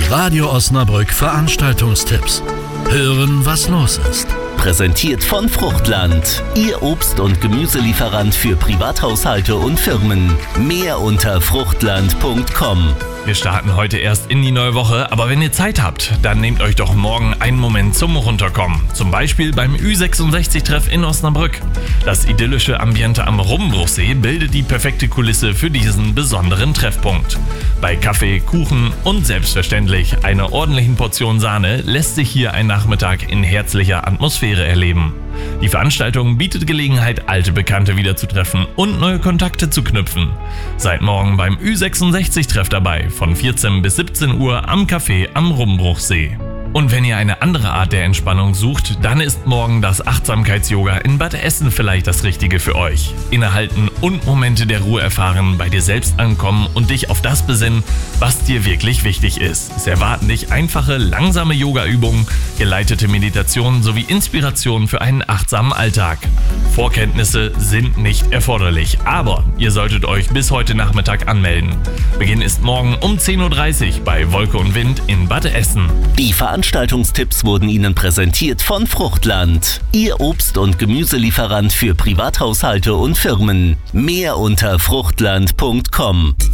Radio Osnabrück Veranstaltungstipps. Hören, was los ist. Präsentiert von Fruchtland, Ihr Obst- und Gemüselieferant für Privathaushalte und Firmen. Mehr unter fruchtland.com. Wir starten heute erst in die neue Woche, aber wenn ihr Zeit habt, dann nehmt euch doch morgen einen Moment zum Runterkommen. Zum Beispiel beim Ü66-Treff in Osnabrück. Das idyllische Ambiente am Rummbruchsee bildet die perfekte Kulisse für diesen besonderen Treffpunkt. Bei Kaffee, Kuchen und selbstverständlich einer ordentlichen Portion Sahne lässt sich hier ein Nachmittag in herzlicher Atmosphäre erleben. Die Veranstaltung bietet Gelegenheit, alte Bekannte wieder zu treffen und neue Kontakte zu knüpfen. Seid morgen beim Ü66-Treff dabei, von 14 bis 17 Uhr am Café am Rummbruchsee. Und wenn ihr eine andere Art der Entspannung sucht, dann ist morgen das Achtsamkeits-Yoga in Bad Essen vielleicht das Richtige für euch. Innehalten und Momente der Ruhe erfahren, bei dir selbst ankommen und dich auf das besinnen, was dir wirklich wichtig ist. Es erwarten dich einfache, langsame Yoga-Übungen, geleitete Meditationen sowie Inspirationen für einen achtsamen Alltag. Vorkenntnisse sind nicht erforderlich, aber ihr solltet euch bis heute Nachmittag anmelden. Beginn ist morgen um 10.30 Uhr bei Wolke und Wind in Bad Essen. Die Veranstaltungstipps wurden Ihnen präsentiert von Fruchtland, Ihr Obst- und Gemüselieferant für Privathaushalte und Firmen. Mehr unter fruchtland.com.